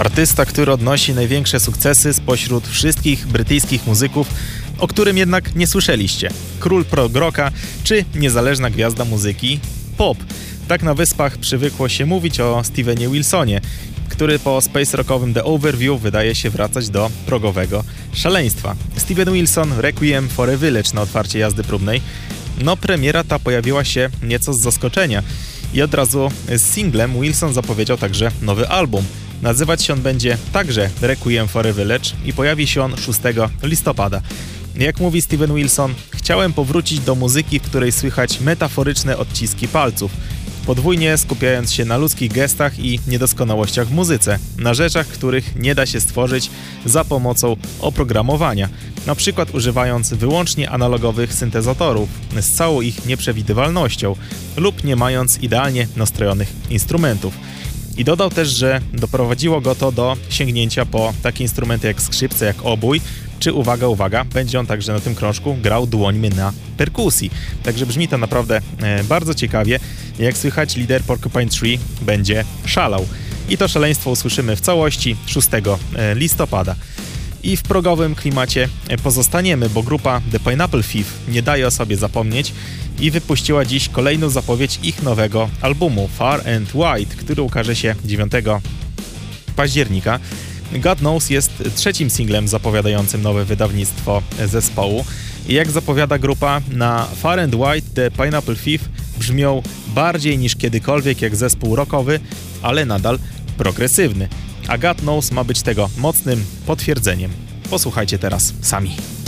Artysta, który odnosi największe sukcesy spośród wszystkich brytyjskich muzyków, o którym jednak nie słyszeliście. Król prog rocka czy niezależna gwiazda muzyki pop. Tak na Wyspach przywykło się mówić o Stevenie Wilsonie, który po space rockowym The Overview wydaje się wracać do progowego szaleństwa. Steven Wilson, Requiem for a Village na otwarcie jazdy próbnej. Premiera ta pojawiła się nieco z zaskoczenia i od razu z singlem Wilson zapowiedział także nowy album. Nazywać się on będzie także Requiem for a Village i pojawi się on 6 listopada. Jak mówi Steven Wilson, chciałem powrócić do muzyki, w której słychać metaforyczne odciski palców, podwójnie skupiając się na ludzkich gestach i niedoskonałościach w muzyce, na rzeczach, których nie da się stworzyć za pomocą oprogramowania, na przykład używając wyłącznie analogowych syntezatorów z całą ich nieprzewidywalnością lub nie mając idealnie nastrojonych instrumentów. I dodał też, że doprowadziło go to do sięgnięcia po takie instrumenty jak skrzypce, jak obój, czy uwaga, będzie on także na tym krążku grał dłońmi na perkusji. Także brzmi to naprawdę bardzo ciekawie. Jak słychać, lider Porcupine Tree będzie szalał. I to szaleństwo usłyszymy w całości 6 listopada. I w progowym klimacie pozostaniemy, bo grupa The Pineapple Thief nie daje o sobie zapomnieć i wypuściła dziś kolejną zapowiedź ich nowego albumu Far and Wide, który ukaże się 9 października. God Knows jest trzecim singlem zapowiadającym nowe wydawnictwo zespołu. I jak zapowiada grupa, na Far and Wide The Pineapple Thief brzmią bardziej niż kiedykolwiek jak zespół rockowy, ale nadal progresywny. A God Knows ma być tego mocnym potwierdzeniem. Posłuchajcie teraz sami.